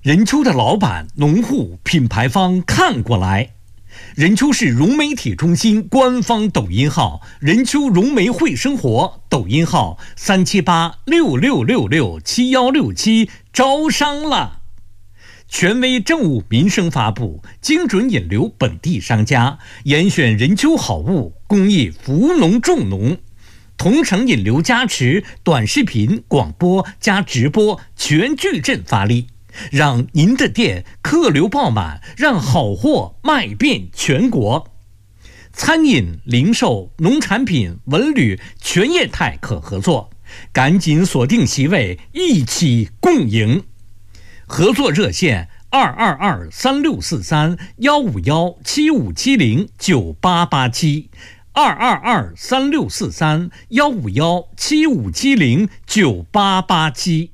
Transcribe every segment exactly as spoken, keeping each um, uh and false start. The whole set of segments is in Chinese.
任丘的老板、农户、品牌方看过来。任丘市融媒体中心官方抖音号任丘融媒会生活，抖音号三七八六六六六七幺六七，招商了。权威政务民生发布，精准引流本地商家，严选任丘好物，公益扶农助农。同城引流加持，短视频、广播加直播全矩阵发力，让您的店客流爆满，让好货卖遍全国。餐饮、零售、农产品、文旅全业态可合作，赶紧锁定席位，一起共赢。合作热线二二二三六四三幺五幺七五七零九八八七。二二二三六四三幺五幺七五七零九八八七。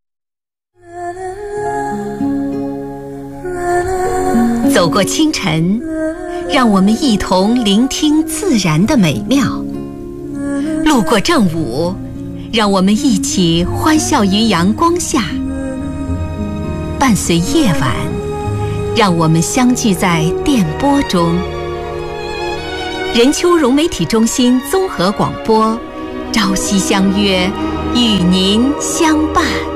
走过清晨，让我们一同聆听自然的美妙；路过正午，让我们一起欢笑于阳光下；伴随夜晚，让我们相聚在电波中。任丘融媒体中心综合广播，朝夕相约，与您相伴。